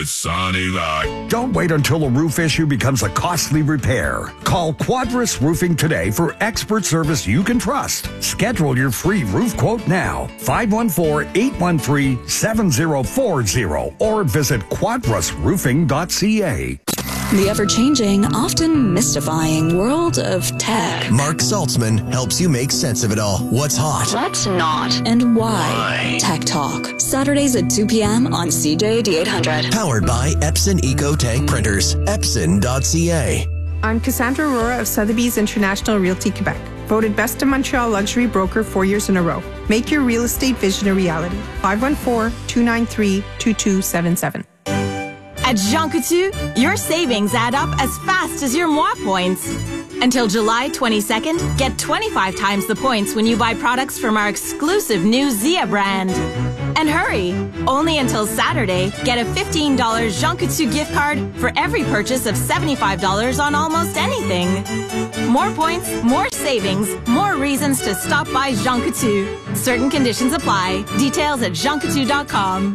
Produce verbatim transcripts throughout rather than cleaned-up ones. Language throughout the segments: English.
Sonny Live. Don't wait until a roof issue becomes a costly repair. Call Quadris Roofing today for expert service you can trust. Schedule your free roof quote now. five one four, eight one three, seven zero four zero or visit quadris roofing dot c a. The ever-changing, often mystifying world of tech. Mark Saltzman helps you make sense of it all. What's hot? What's not? And why? why? Tech Talk. Saturdays at two p.m. on C J D eight hundred. Powered by Epson Eco Tank Printers. Epson dot c a. I'm Cassandra Aurora of Sotheby's International Realty Quebec. Voted Best in Montreal Luxury Broker four years in a row. Make your real estate vision a reality. five one four, two nine three, two two seven seven. At Jean Coutu, your savings add up as fast as your moi points. Until July twenty-second, get twenty-five times the points when you buy products from our exclusive new Zia brand. And hurry! Only until Saturday, get a fifteen dollars Jean Coutu gift card for every purchase of seventy-five dollars on almost anything. More points, more savings, more reasons to stop by Jean Coutu. Certain conditions apply. Details at jean coutu dot com.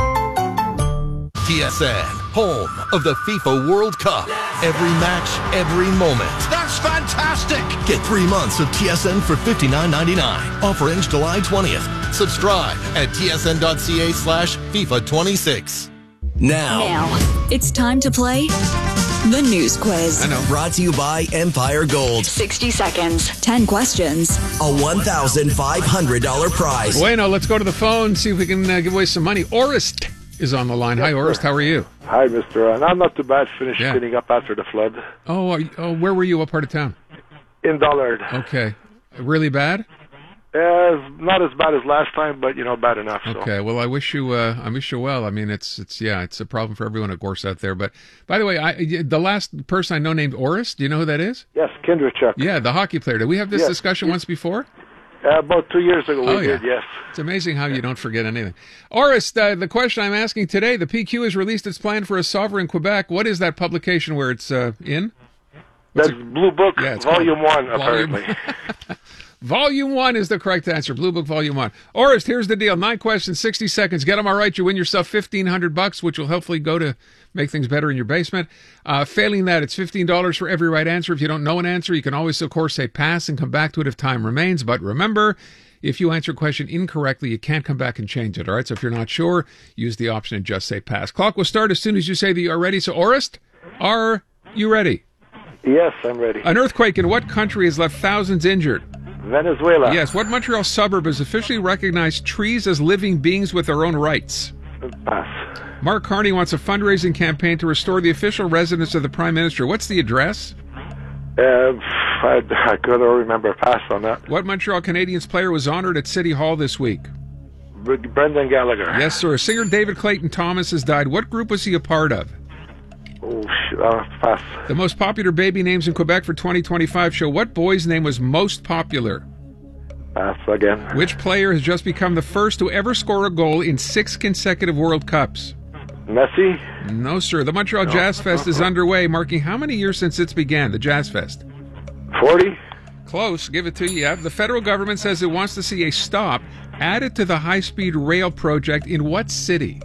T S N, home of the FIFA World Cup. Every match, every moment. That's fantastic! Get three months of T S N for fifty-nine ninety-nine. Offer ends July twentieth. Subscribe at tsn.ca slash FIFA 26. Now. Now, it's time to play the news quiz. I know. Brought to you by Empire Gold. sixty seconds, ten questions. A one thousand five hundred dollars prize. Bueno, let's go to the phone, see if we can uh, give away some money. Orest is on the line. Hi, Orest. How are you? Hi, Mister Uh, I'm not too bad. Finished Yeah. cleaning up after the flood. Oh, are you, oh, where were you? What part of town? In Dollard. Okay. Really bad? Uh, not as bad as last time, but, you know, bad enough. So. Okay. Well, I wish you, uh, I wish you well. I mean, it's, it's, yeah, it's a problem for everyone, of course, out there. But by the way, I, the last person I know named Orest, do you know who that is? Yes, Kindrachuk. Yeah, the hockey player. Did we have this Yes. discussion once before? Uh, about two years ago, we Oh, yeah. did, yes. It's amazing how you don't forget anything. Orest, uh, the question I'm asking today, the P Q has released its plan for a sovereign Quebec. What is that publication where it's uh, in? What's That's Blue Book, Yeah, it's Volume called- one, Volume- apparently. Volume one is the correct answer. Blue Book Volume one. Orest, here's the deal. Nine questions, sixty seconds. Get them all right. You win yourself fifteen hundred bucks, which will hopefully go to make things better in your basement. Uh, failing that, it's fifteen dollars for every right answer. If you don't know an answer, you can always, of course, say pass and come back to it if time remains. But remember, if you answer a question incorrectly, you can't come back and change it. All right. So if you're not sure, use the option and just say pass. Clock will start as soon as you say that you are ready. So, Orest, are you ready? Yes, I'm ready. An earthquake in what country has left thousands injured? Venezuela. Yes. What Montreal suburb has officially recognized trees as living beings with their own rights? Pass. Mark Carney wants a fundraising campaign to restore the official residence of the Prime Minister. What's the address? Uh, I, I couldn't remember. Pass on that. What Montreal Canadiens player was honored at City Hall this week? Br- Brendan Gallagher. Yes, sir. Singer David Clayton Thomas has died. What group was he a part of? Oh, sh- uh, pass. The most popular baby names in Quebec for twenty twenty-five show what boy's name was most popular? Pass again. Which player has just become the first to ever score a goal in six consecutive World Cups? Messi? No, sir. The Montreal No. Jazz Fest is underway, marking how many years since it began, the Jazz Fest? forty? Close. Give it to you. Yeah. The federal government says it wants to see a stop added to the high-speed rail project in what city?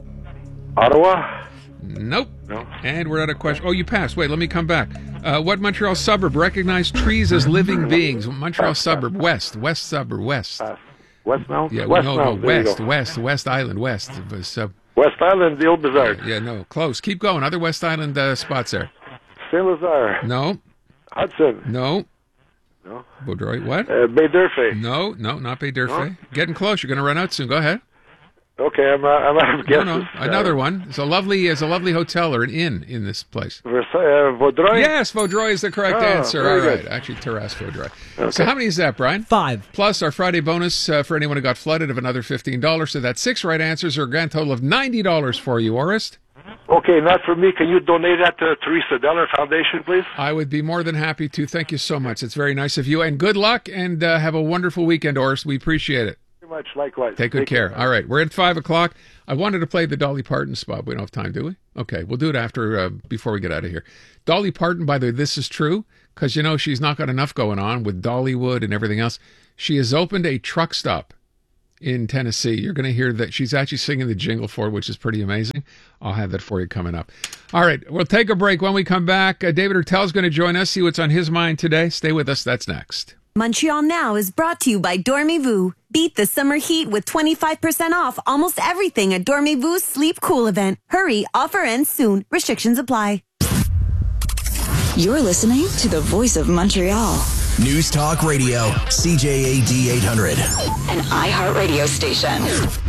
Ottawa? Nope. No. And we're at a question. Oh, you passed. Wait, let me come back. Uh, what Montreal suburb recognized trees as living beings? Montreal suburb, west. West suburb, west. Pass. West Mount? Yeah, West no, Mount. no, There you west, go. west, West Island, west. It was, uh, West Island, the old bazaar. yeah, no, close. Keep going. Other West Island uh, spots there. Saint Lazare. No, Hudson. no. No. Vaudreuil, what? Uh, Bay d'Urfé. No, no, not Bay d'Urfé. No? Getting close. You're going to run out soon. Go ahead. Okay, I'm, uh, I'm out of No, guesses. no, another one. It's a lovely, it's a lovely hotel or an inn in this place. Versailles, uh, Vaudreuil? Yes, Vaudreuil is the correct Oh, answer. very All right, good. actually, Terrasse Vaudreuil. Okay. So how many is that, Brian? Five. Plus our Friday bonus uh, for anyone who got flooded of another fifteen dollars. So that's six right answers or a grand total of ninety dollars for you, Orest. Okay, not for me. Can you donate that to Teresa Deller Foundation, please? I would be more than happy to. Thank you so much. It's very nice of you. And good luck and uh, have a wonderful weekend, Orest. We appreciate it. Very much, likewise. Take good Take care. care. All right, we're at five o'clock. I wanted to play the Dolly Parton spot. We don't have time, do we? Okay, we'll do it after, uh, before we get out of here. Dolly Parton, by the way, this is true, because, you know, she's not got enough going on with Dollywood and everything else. She has opened a truck stop in Tennessee. You're going to hear that she's actually singing the jingle for it, which is pretty amazing. I'll have that for you coming up. All right, we'll take a break. When we come back, uh, David Hertel's going to join us, see what's on his mind today. Stay with us. That's next. Montreal Now is brought to you by Dormez-vous. Beat the summer heat with twenty-five percent off almost everything at Dormez-vou's Sleep Cool event. Hurry, offer ends soon. Restrictions apply. You're listening to the Voice of Montreal. News Talk Radio, C J A D eight hundred. An iHeartRadio station.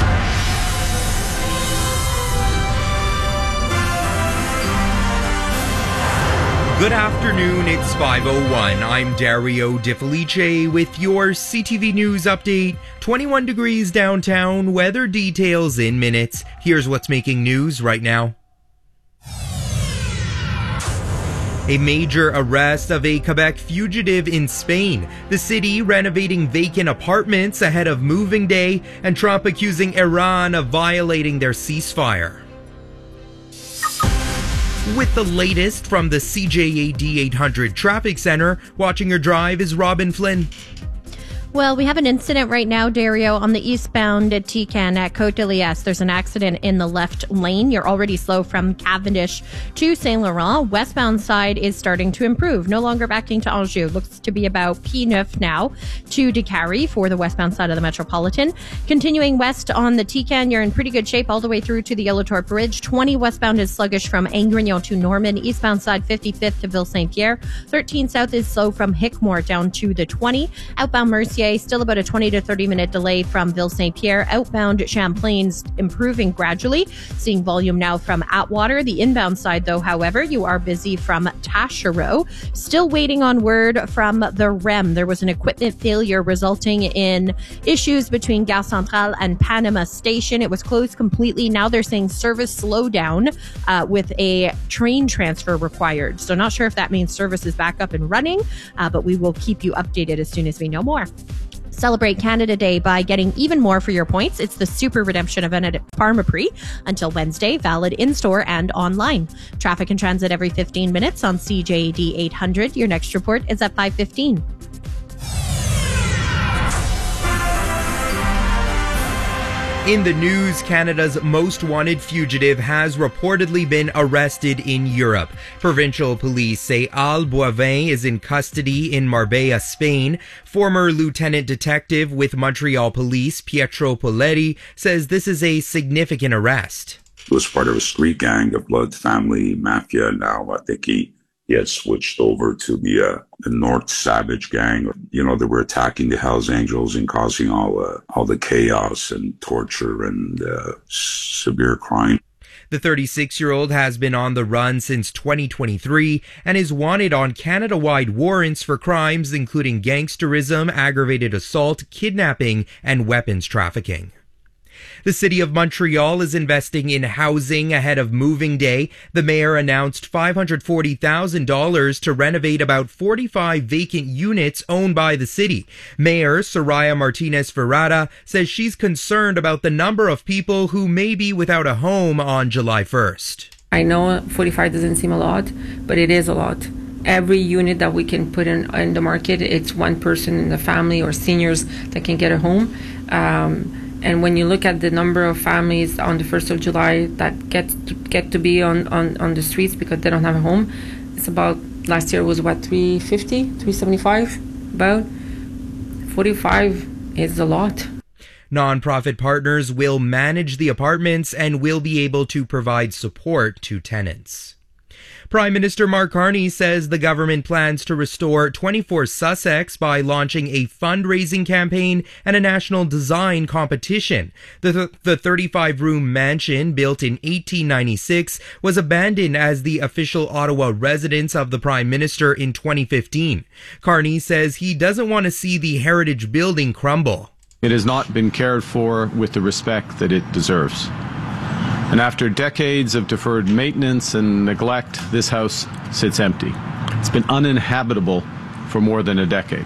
Good afternoon, it's five oh one. I'm Dario De Felice with your C T V News update. twenty-one degrees downtown, weather details in minutes. Here's what's making news right now. A major arrest of a Quebec fugitive in Spain. The city renovating vacant apartments ahead of moving day, and Trump accusing Iran of violating their ceasefire. With the latest from the C J A D eight hundred Traffic Center, watching your drive is Robin Flynn. Well, we have an incident right now, Dario, on the eastbound at T C A N at Côte de Liesse. There's an accident in the left lane. You're already slow from Cavendish to Saint Laurent. Westbound side is starting to improve. No longer backing to Anjou. Looks to be about P nine now to Décarie for the westbound side of the Metropolitan. Continuing west on the T C A N, you're in pretty good shape all the way through to the Yellowtorp Bridge. twenty westbound is sluggish from Angrignon to Norman. Eastbound side fifty-fifth to Ville-Saint-Pierre. thirteen south is slow from Hickmore down to the twenty. Outbound Mercier, still about a twenty to thirty minute delay from Ville-Saint-Pierre. Outbound Champlain's improving gradually, seeing volume now from Atwater. The inbound side, though, however, you are busy from Taschereau. Still waiting on word from the R E M. There was an equipment failure resulting in issues between Gare Centrale and Panama Station. It was closed completely. Now they're saying service slowdown uh, with a train transfer required. So not sure if that means service is back up and running, uh, but we will keep you updated as soon as we know more. Celebrate Canada Day by getting even more for your points. It's the Super Redemption event at Pharmaprix until Wednesday, valid in-store and online. Traffic and transit every fifteen minutes on C J A D eight hundred. Your next report is at five fifteen. In the news, Canada's most wanted fugitive has reportedly been arrested in Europe. Provincial police say Al Boivin is in custody in Marbella, Spain. Former lieutenant detective with Montreal Police, Pietro Poletti, says this is a significant arrest. He was part of a street gang, the Blood Family Mafia. Now I think he, he had switched over to the, uh, the North Savage Gang. You know, they were attacking the Hells Angels and causing all, uh, all the chaos and torture and uh, severe crime. The thirty-six-year-old has been on the run since twenty twenty-three and is wanted on Canada-wide warrants for crimes including gangsterism, aggravated assault, kidnapping, and weapons trafficking. The city of Montreal is investing in housing ahead of moving day. The mayor announced five hundred forty thousand dollars to renovate about forty-five vacant units owned by the city. Mayor Soraya Martinez-Ferrada says she's concerned about the number of people who may be without a home on July first. I know forty-five doesn't seem a lot, but it is a lot. Every unit that we can put in, in the market, it's one person in the family or seniors that can get a home. Um, And when you look at the number of families on the first of July that get to, get to be on, on, on the streets because they don't have a home, it's about, last year was what, three fifty, three seventy-five? About forty-five is a lot. Nonprofit partners will manage the apartments and will be able to provide support to tenants. Prime Minister Mark Carney says the government plans to restore twenty-four Sussex by launching a fundraising campaign and a national design competition. The, the thirty-five room mansion, built in eighteen ninety-six, was abandoned as the official Ottawa residence of the Prime Minister in twenty fifteen. Carney says he doesn't want to see the heritage building crumble. It has not been cared for with the respect that it deserves. And after decades of deferred maintenance and neglect, this house sits empty. It's been uninhabitable for more than a decade.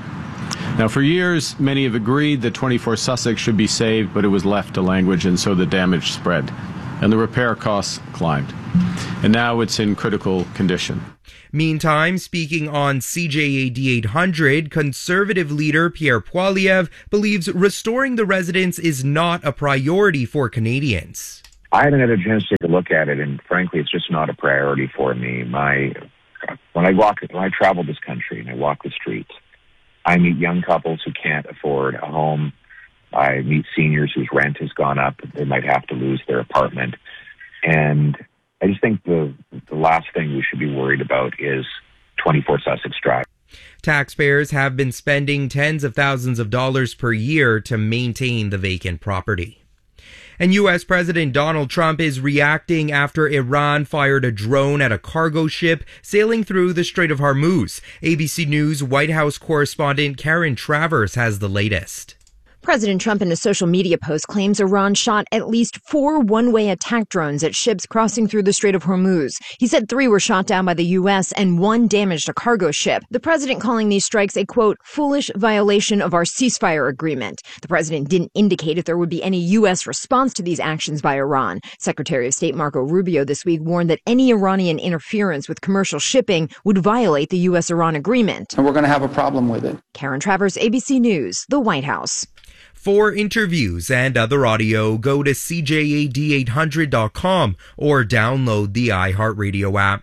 Now, for years, many have agreed that twenty-four Sussex should be saved, but it was left to language, and so the damage spread, and the repair costs climbed. And now it's in critical condition. Meantime, speaking on C J A D eight hundred, Conservative leader Pierre Poilievre believes restoring the residence is not a priority for Canadians. I haven't had a chance to take a look at it, and frankly, it's just not a priority for me. My when I walk, when I travel this country and I walk the streets, I meet young couples who can't afford a home. I meet seniors whose rent has gone up; they might have to lose their apartment, and I just think the the last thing we should be worried about is twenty-four Sussex Drive. Taxpayers have been spending tens of thousands of dollars per year to maintain the vacant property. And U S President Donald Trump is reacting after Iran fired a drone at a cargo ship sailing through the Strait of Hormuz. A B C News White House correspondent Karen Travers has the latest. President Trump in a social media post claims Iran shot at least four one-way attack drones at ships crossing through the Strait of Hormuz. He said three were shot down by the U S and one damaged a cargo ship. The president calling these strikes a, quote, foolish violation of our ceasefire agreement. The president didn't indicate if there would be any U S response to these actions by Iran. Secretary of State Marco Rubio this week warned that any Iranian interference with commercial shipping would violate the U S Iran agreement. And we're going to have a problem with it. Karen Travers, A B C News, the White House. For interviews and other audio, go to C J A D eight hundred dot com or download the iHeartRadio app.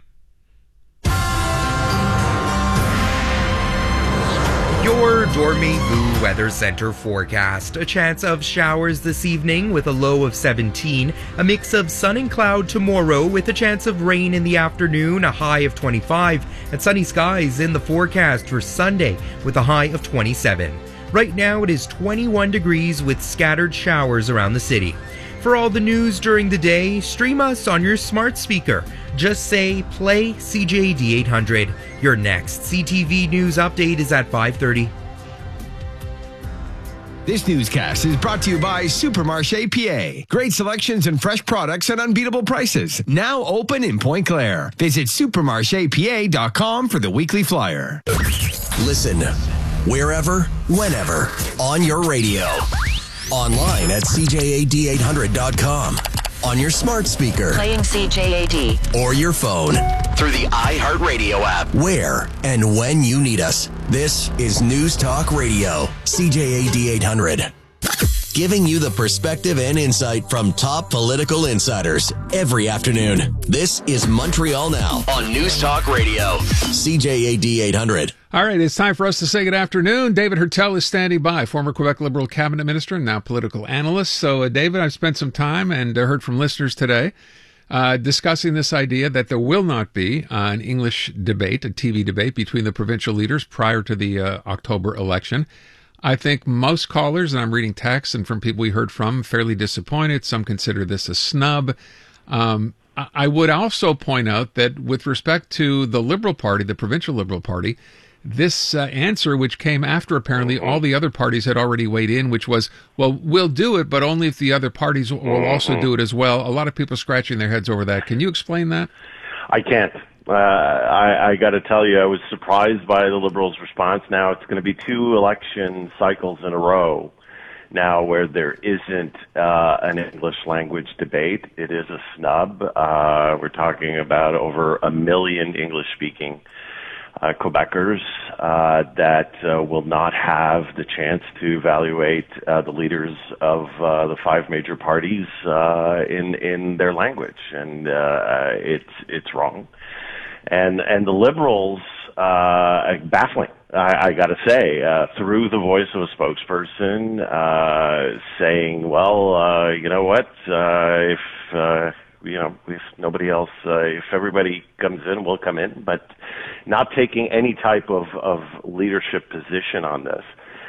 Your Dormez-vous Weather Center forecast. A chance of showers this evening with a low of seventeen. A mix of sun and cloud tomorrow with a chance of rain in the afternoon, a high of twenty-five. And sunny skies in the forecast for Sunday with a high of twenty-seven. Right now it is twenty-one degrees with scattered showers around the city. For all the news during the day, stream us on your smart speaker. Just say, play C J A D eight hundred. Your next C T V News update is at five thirty. This newscast is brought to you by Supermarché P A. Great selections and fresh products at unbeatable prices. Now open in Point Claire. Visit supermarché p a dot com for the weekly flyer. Listen wherever, whenever, on your radio. Online at C J A D eight hundred dot com. On your smart speaker. Playing C J A D. Or your phone. Through the iHeartRadio app. Where and when you need us. This is News Talk Radio. C J A D eight hundred. Giving you the perspective and insight from top political insiders every afternoon. This is Montreal Now on News Talk Radio. C J A D eight hundred. All right, it's time for us to say good afternoon. David Hertel is standing by, former Quebec Liberal cabinet minister and now political analyst. So, uh, David, I've spent some time and uh, heard from listeners today uh, discussing this idea that there will not be uh, an English debate, a T V debate between the provincial leaders prior to the uh, October election. I think most callers, and I'm reading texts and from people we heard from, fairly disappointed. Some consider this a snub. Um, I would also point out that with respect to the Liberal Party, the provincial Liberal Party, this uh, answer, which came after apparently all the other parties had already weighed in, which was, well, we'll do it, but only if the other parties will also do it as well. A lot of people scratching their heads over that. Can you explain that? I can't. Uh, I, I got to tell you, I was surprised by the Liberals' response. Now it's going to be two election cycles in a row now where there isn't uh, an English language debate. It is a snub. Uh, we're talking about over a million English-speaking Uh, Quebecers uh, that uh, will not have the chance to evaluate uh, the leaders of uh, the five major parties uh, in in their language, and uh, it's it's wrong. And and the Liberals, uh, baffling, I, I got to say, uh, through the voice of a spokesperson, uh, saying, well, uh, you know what, uh, if uh, you know, if nobody else, uh, if everybody comes in, we'll come in, but not taking any type of, of leadership position on this.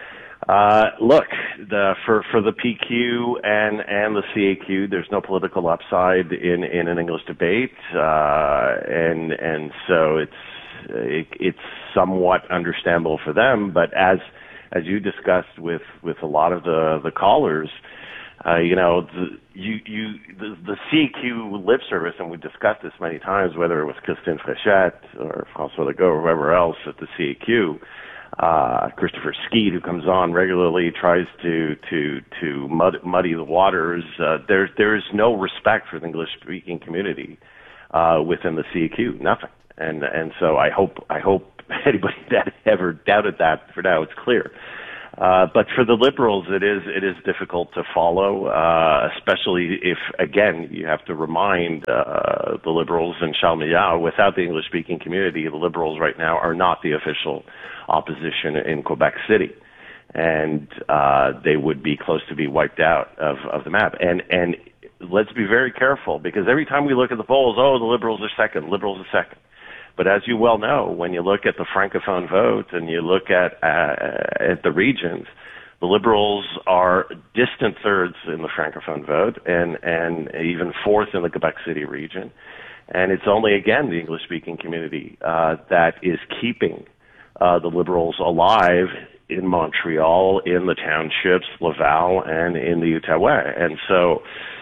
Uh, look, the, for, for the P Q and, and the C A Q, there's no political upside in, in an English debate, uh, and, and so it's, it, it's somewhat understandable for them, but as, as you discussed with, with a lot of the, the callers, Uh, you know, the, you, you, the, the C A Q lip service, and we discussed this many times, whether it was Christine Fréchette or François Legault or whoever else at the C A Q, uh, Christopher Skeet, who comes on regularly, tries to, to, to mud, muddy the waters. Uh, there, there is no respect for the English-speaking community, uh, within the C A Q. Nothing. And and so I hope I hope anybody that ever doubted that, for now it's clear. Uh, but for the Liberals, it is it is difficult to follow, uh, especially if, again, you have to remind uh, the Liberals in Charles Milliard, without the English-speaking community, the Liberals right now are not the official opposition in Quebec City. And uh, they would be close to be wiped out of, of the map. And and let's be very careful, because every time we look at the polls, oh, the Liberals are second, Liberals are second. But as you well know, when you look at the Francophone vote and you look at uh, at the regions, the Liberals are distant thirds in the Francophone vote and, and even fourth in the Quebec City region. And it's only, again, the English-speaking community uh, that is keeping uh, the Liberals alive in Montreal, in the townships, Laval, and in the Outaouais. And so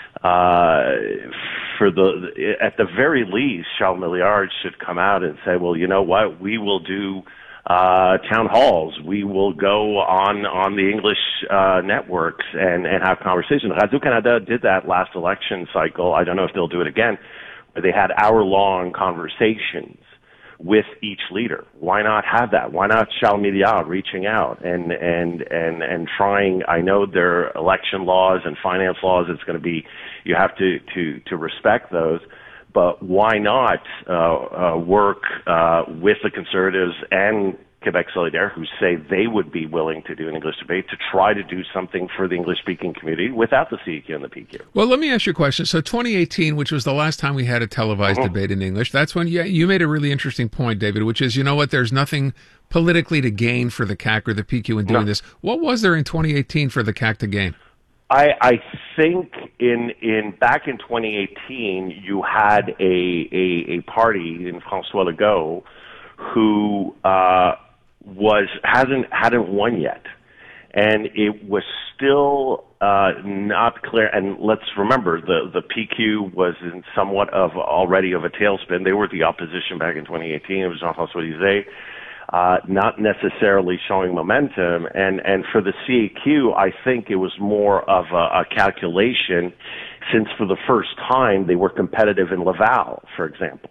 uh, for the, at the very least, Charles Milliard should come out and say, well, you know what, we will do uh, town halls. We will go on, on the English uh, networks and, and have conversations. Radio-Canada did that last election cycle. I don't know if they'll do it again, where they had hour-long conversations with each leader. Why not have that? Why not Charles Milliard reaching out and, and, and, and trying? I know there are election laws and finance laws. It's going to be, you have to, to, to respect those, but why not, uh, uh, work, uh, with the Conservatives and Quebec Solidaire, who say they would be willing to do an English debate, to try to do something for the English-speaking community without the C E Q and the P Q. Well, let me ask you a question. So twenty eighteen, which was the last time we had a televised uh-huh. debate in English, that's when you, you made a really interesting point, David, which is, you know what, there's nothing politically to gain for the C A Q or the P Q in doing no. this. What was there in twenty eighteen for the C A Q to gain? I, I think in in back in twenty eighteen, you had a, a, a party in François Legault who uh, was hasn't hadn't won yet, and it was still uh, not clear. And let's remember, the the P Q was in somewhat of already of a tailspin. They were the opposition back in twenty eighteen. It was Jean-François Lisée, uh, not necessarily showing momentum. And and for the C A Q, I think it was more of a, a calculation, since for the first time they were competitive in Laval, for example.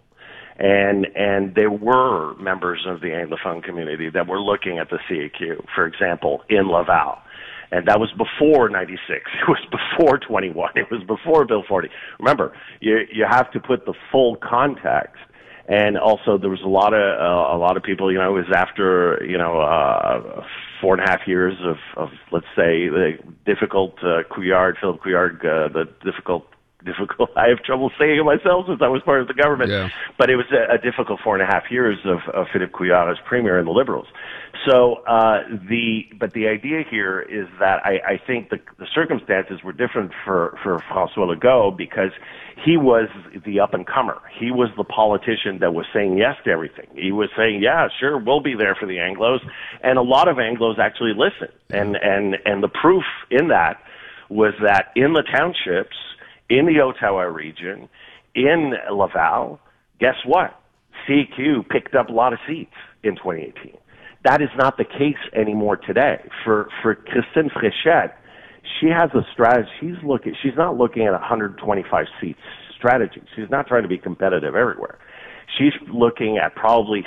And and there were members of the Anglophone community that were looking at the C A Q, for example, in Laval. And that was before ninety-six. It was before twenty-one. It was before Bill forty. Remember, you you have to put the full context. And also, there was a lot of uh, a lot of people. You know, it was after you know uh, four and a half years of, of let's say the difficult uh, Couillard, Philip Couillard, uh, the difficult. Difficult. I have trouble saying it myself since I was part of the government. Yeah. But it was a, a difficult four and a half years of, of Philippe Couillard as premier and the Liberals. So uh, the but the idea here is that I, I think the, the circumstances were different for for François Legault, because he was the up and comer. He was the politician that was saying yes to everything. He was saying, yeah, sure, we'll be there for the Anglos, and a lot of Anglos actually listened. And and and the proof in that was that in the townships, in the Ottawa region, in Laval, guess what? C A Q picked up a lot of seats in twenty eighteen. That is not the case anymore today. For for Christine Fréchette, she has a strategy. She's looking. She's not looking at a one hundred twenty-five seats strategy. She's not trying to be competitive everywhere. She's looking at probably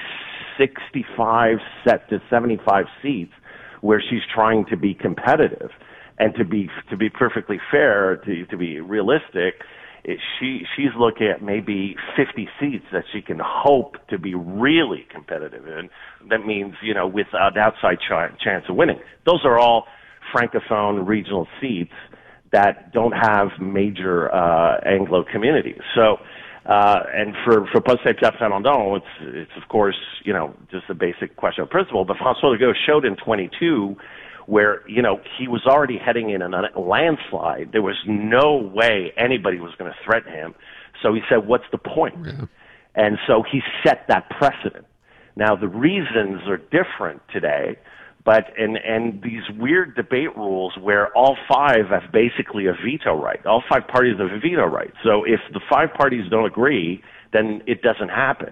sixty-five set to seventy-five seats where she's trying to be competitive. And to be to be perfectly fair, to to be realistic, it, she she's looking at maybe fifty seats that she can hope to be really competitive in. That means, you know, with an outside ch- chance of winning. Those are all Francophone regional seats that don't have major uh, Anglo communities. So, uh, and for for Paul Saint-Pierre Plamondon, it's it's of course, you know, just a basic question of principle. But François Legault showed in twenty-two. Where, you know, he was already heading in a landslide. There was no way anybody was going to threaten him. So he said, what's the point? Yeah. And so he set that precedent. Now, the reasons are different today, but, and, and these weird debate rules where all five have basically a veto right. All five parties have a veto right. So if the five parties don't agree, then it doesn't happen.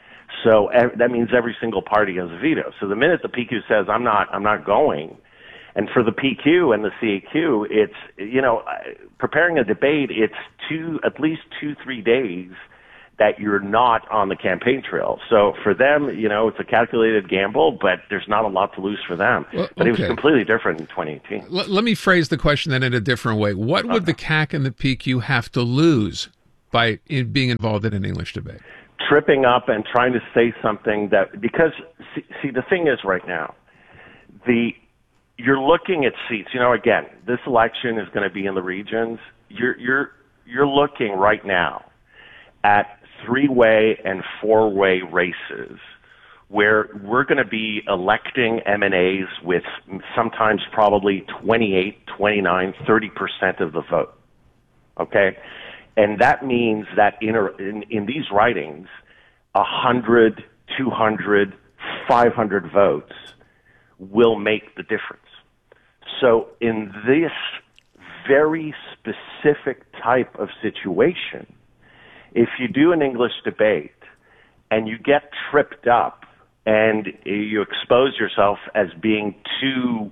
So that means every single party has a veto. So the minute the P Q says, I'm not, I'm not going, and for the P Q and the C A Q, it's, you know, preparing a debate, it's two, at least two, three days that you're not on the campaign trail. So for them, you know, it's a calculated gamble, but there's not a lot to lose for them. Well, but okay. it was completely different in twenty eighteen. L- let me phrase the question then in a different way. What would Okay. the C A C and the P Q have to lose by in being involved in an English debate? Tripping up and trying to say something that, because, see, see the thing is right now, the you're looking at seats. You know, again, this election is going to be in the regions. You're you're you're looking right now at three-way and four-way races where we're going to be electing M N As with sometimes probably twenty-eight, twenty-nine, thirty percent of the vote. Okay? And that means that in, in, in these ridings, one hundred, two hundred, five hundred votes will make the difference. So in this very specific type of situation, if you do an English debate and you get tripped up and you expose yourself as being too,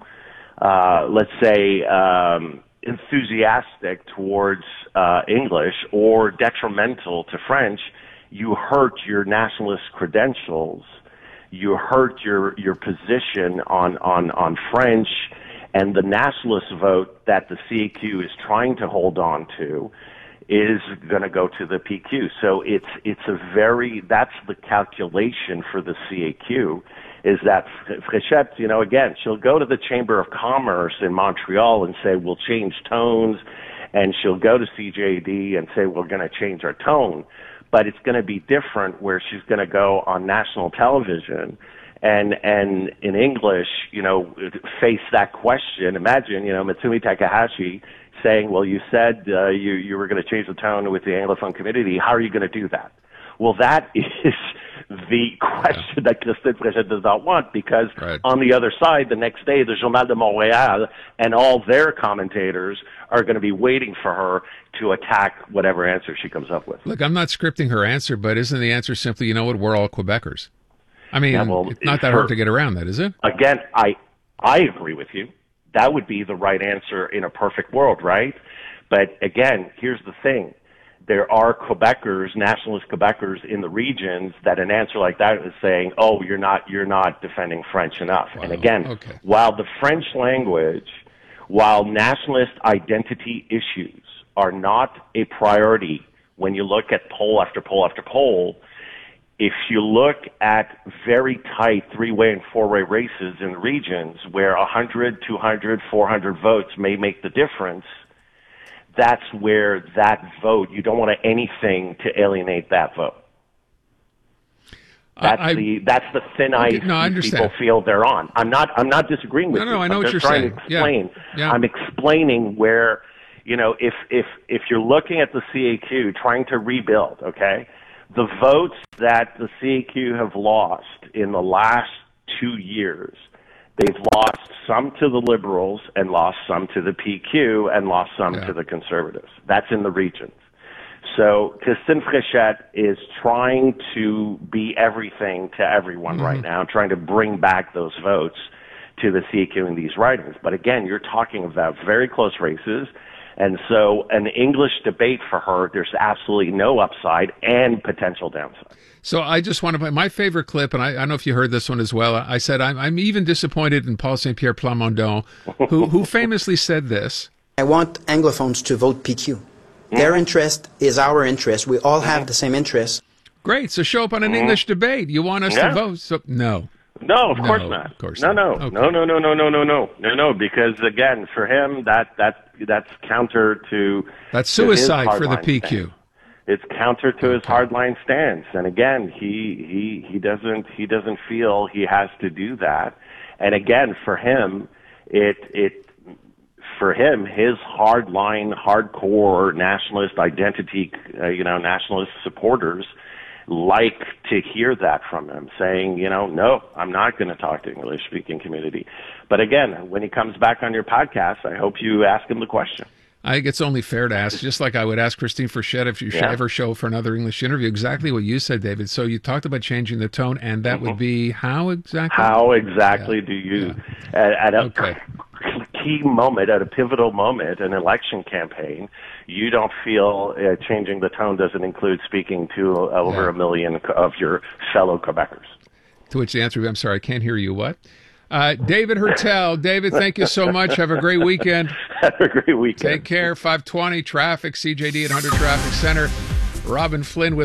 uh, let's say, um, enthusiastic towards uh, English or detrimental to French, you hurt your nationalist credentials. You hurt your, your position on, on, on French and the nationalist vote that the C A Q is trying to hold on to is going to go to the P Q. So it's it's a very, that's the calculation for the C A Q, is that Fréchette, you know, again, she'll go to the Chamber of Commerce in Montreal and say, we'll change tones, and she'll go to C J A D and say, we're going to change our tone. But it's going to be different where she's going to go on national television and and in English, you know, face that question. Imagine, you know, Matsumi Takahashi saying, well, you said uh, you, you were going to change the tone with the Anglophone community. How are you going to do that? Well, that is the question yeah. that Christine Fréchette does not want, because right. on the other side, the next day, the Journal de Montréal and all their commentators are going to be waiting for her to attack whatever answer she comes up with. Look, I'm not scripting her answer, but isn't the answer simply, you know what, we're all Quebecers? I mean, yeah, well, it's not that her, hard to get around that, is it? Again, I I agree with you. That would be the right answer in a perfect world, right? But again, here's the thing. There are Quebecers, nationalist Quebecers in the regions that an answer like that is saying, oh, you're not, you're not defending French enough. Wow. And again, okay. while the French language, while nationalist identity issues are not a priority when you look at poll after poll after poll, if you look at very tight three-way and four-way races in regions where one hundred, two hundred, four hundred votes may make the difference, that's where that vote, you don't want anything to alienate that vote. That's I, the that's the thin ice okay, no, people feel they're on. I'm not I'm not disagreeing with no, you. No, I know I'm what just you're trying saying. to explain. Yeah. Yeah. I'm explaining where, you know, if if if you're looking at the C A Q trying to rebuild, okay, the votes that the C A Q have lost in the last two years, they've lost some to the Liberals and lost some to the P Q and lost some yeah. to the Conservatives. That's in the regions. So Christine Fréchette is trying to be everything to everyone mm-hmm. right now, trying to bring back those votes to the C A Q in these ridings. But again, you're talking about very close races. And so an English debate for her, there's absolutely no upside and potential downside. So I just want to play my favorite clip, and I, I don't know if you heard this one as well. I said, I'm, I'm even disappointed in Paul Saint Pierre Plamondon, who, who famously said this. I want Anglophones to vote P Q. Mm-hmm. Their interest is our interest. We all have the same interests. Great. So show up on an mm-hmm. English debate. You want us yeah. to vote? So, no. No, of no, course not. Of course no, not. no, Okay. no, no, no, no, no, no, no, no, no. Because again, for him, that that that's counter to that's suicide to for the P Q. Stance. It's counter to okay. his hardline stance, and again, he he he doesn't he doesn't feel he has to do that. And again, for him, it it for him his hardline, hardcore nationalist identity, uh, you know, nationalist supporters like to hear that from him, saying, you know, no, I'm not going to talk to English-speaking community. But again, when he comes back on your podcast, I hope you ask him the question. I think it's only fair to ask, just like I would ask Christine Fréchette if you should yeah. ever show for another English interview, exactly what you said, David. So you talked about changing the tone, and that mm-hmm. would be how exactly? How exactly yeah. do you... Yeah. At, at a, okay. key moment, at a pivotal moment, an election campaign, you don't feel uh, changing the tone doesn't include speaking to uh, over Yeah. a million of your fellow Quebecers. To which the answer would be, I'm sorry, I can't hear you. What? Uh, David Hertel. David, thank you so much. Have a great weekend. Have a great weekend. Take care. five twenty traffic, C J D eight hundred Traffic Center. Robin Flynn with